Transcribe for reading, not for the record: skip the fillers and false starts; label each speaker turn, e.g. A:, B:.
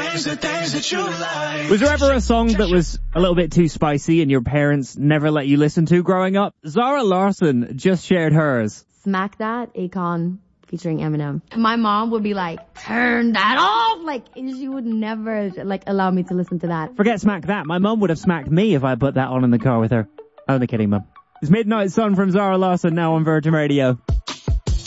A: Was there ever a song that was a little bit too spicy and your parents never let you listen to growing up? Zara Larsson just shared hers.
B: Smack That, Akon featuring Eminem. My mom would be like, turn that off! Like, she would never, allow me to listen to that.
A: Forget Smack That. My mum would have smacked me if I put that on in the car with her. Only kidding, Mum. It's Midnight Sun from Zara Larsson now on Virgin Radio.